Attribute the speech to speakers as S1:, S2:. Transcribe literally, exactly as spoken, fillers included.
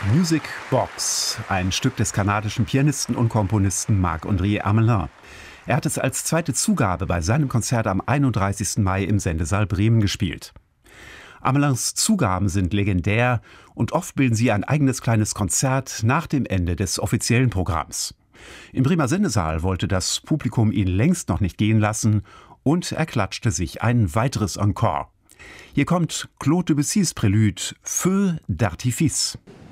S1: Music Box, ein Stück des kanadischen Pianisten und Komponisten Marc-André Amelin. Er hat es als zweite Zugabe bei seinem Konzert am einunddreißigsten Mai im Sendesaal Bremen gespielt. Amelins Zugaben sind legendär und oft bilden sie ein eigenes kleines Konzert nach dem Ende des offiziellen Programms. Im Bremer Sendesaal wollte das Publikum ihn längst noch nicht gehen lassen und er klatschte sich ein weiteres Encore. Hier kommt Claude Debussys Prélude Feu d'artifice.